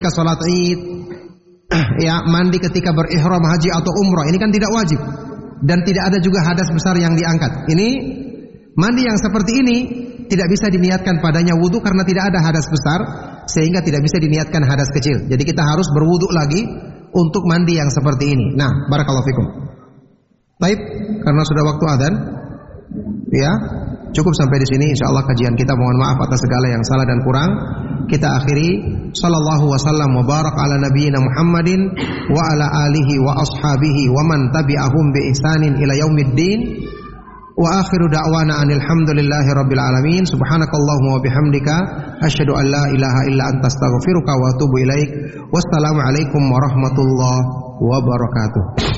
salat Id, ya, mandi ketika berihram haji atau umrah, ini kan tidak wajib. Dan tidak ada juga hadas besar yang diangkat. Ini mandi yang seperti ini tidak bisa diniatkan padanya wudu karena tidak ada hadas besar, sehingga tidak bisa diniatkan hadas kecil. Jadi kita harus berwudu lagi untuk mandi yang seperti ini. Nah, barakallahu fikum. Baik, karena sudah waktu adzan, ya, cukup sampai di sini. Insyaallah kajian kita, mohon maaf atas segala yang salah dan kurang. Kita akhiri. Sallallahu wasallam wa barak ala nabiyyina Muhammadin wa ala alihi wa ashabihi wa man tabi'ahum bi ihsanin ila yaumiddin. Wa akhiru da'wana anil hamdulillahi rabbil alamin. Subhanakallahumma wa bihamdika asyhadu an la ilaha illa anta astaghfiruka wa atubu ilaik. Wassalamu alaikum warahmatullahi wabarakatuh.